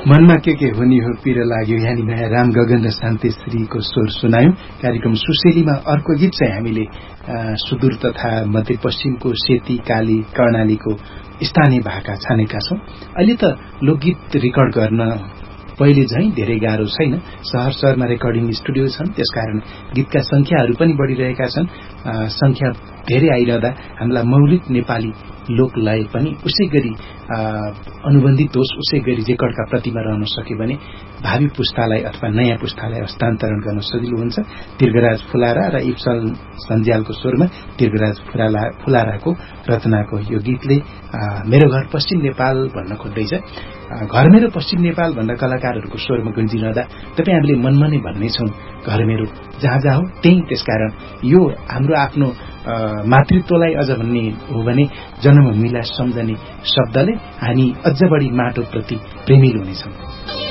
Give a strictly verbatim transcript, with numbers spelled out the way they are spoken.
मनमा के के हुने हो पीर लाग्यो यानी नयाँ राम गगन र शान्तिश्रीको स्वर सुनायौं। कार्यक्रम सुशेलीमा अर्को गीत चाहिँ हामीले सुदूर तथा मध्यपश्चिमको सेती काली कर्णालीको स्थानीय भाका छानेका छौं। अहिले त लोकगीत रेकर्ड गर्न पहिले झैं धेरै गाह्रो छैन। शहर शहरमा रेकर्डिङ स्टुडियो छन्, त्यसकारण गीतका संख्याहरू पनि बढिरहेका छन्। संख्या धेरै आइरहँदा हामीलाई मौलिक नेपाली लोक लय पनि उसै गरी अनुबन्धित होस्, उसै गरी रेकर्डका प्रतिमा रहन सक्यो भने भावी पुस्तालाई अथवा नयाँ पुस्तालाई हस्तान्तरण गर्न सजिलो हुन्छ। तीर्घराज फुलारा र इप्सल सञ्जालको स्वरमा तीर्घराज फुलारा फुलाराको रचनाको यो गीतले मेरो घर पश्चिम नेपाल भन्न खोज्दैछ। घर मेरो पश्चिम नेपाल भन्दा कलाकारहरूको स्वरमा गुन्जिरहँदा तपाईँ हामीले मनमा नै भन्ने छौं घर मेरो जहाँ जहाँ हो त्यही। त्यसकारण यो हाम्रो आफ्नो मातृत्वलाई अझ भन्ने हो भने जन्मभूमिलाई सम्झने शब्दले हामी अझ बढी माटोप्रति प्रेमिल हुनेछौं।